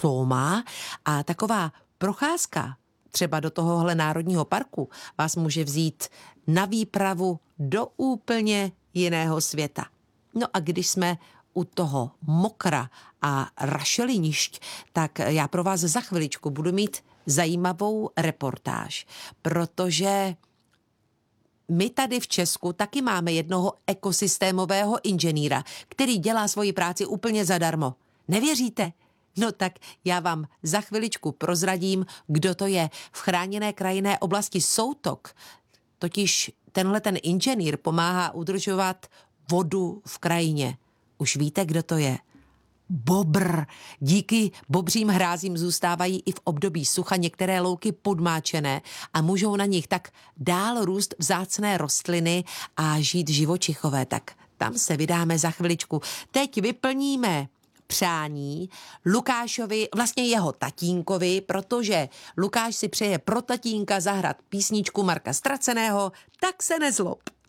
to má a taková procházka třeba do tohohle národního parku vás může vzít na výpravu do úplně jiného světa. No a když jsme u toho mokra a rašelinišť, tak já pro vás za chviličku budu mít zajímavou reportáž, protože my tady v Česku taky máme jednoho ekosystémového inženýra, který dělá svoji práci úplně zadarmo. Nevěříte? No tak já vám za chviličku prozradím, kdo to je. V chráněné krajinné oblasti Soutok totiž ten inženýr pomáhá udržovat vodu v krajině. Už víte, kdo to je? Bobr. Díky bobřím hrázím zůstávají i v období sucha některé louky podmáčené a můžou na nich tak dál růst vzácné rostliny a žít živočichové. Tak tam se vydáme za chviličku. Teď vyplníme přání Lukášovi, vlastně jeho tatínkovi, protože Lukáš si přeje pro tatínka zahrát písničku Marka Ztraceného, tak se nezlob.